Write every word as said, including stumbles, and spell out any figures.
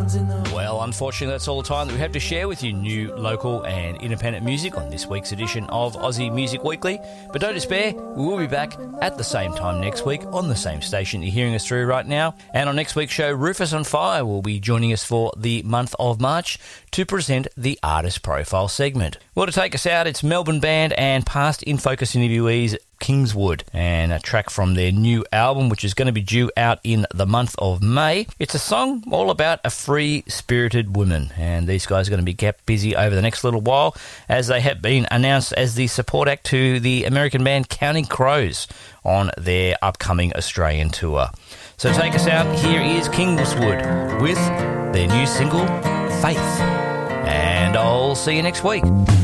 Well, unfortunately, that's all the time that we have to share with you new, local and independent music on this week's edition of Aussie Music Weekly. But don't despair, we will be back at the same time next week on the same station you're hearing us through right now. And on next week's show, Rufus on Fire will be joining us for the month of March to present the Artist Profile segment. Well, to take us out, it's Melbourne band and past In Focus interviewees Kingswood, and a track from their new album, which is going to be due out in the month of May. It's a song all about a free-spirited woman, and these guys are going to be kept busy over the next little while as they have been announced as the support act to the American band Counting Crows on their upcoming Australian tour. So to take us out, here is Kingswood with their new single, Faith. And I'll see you next week.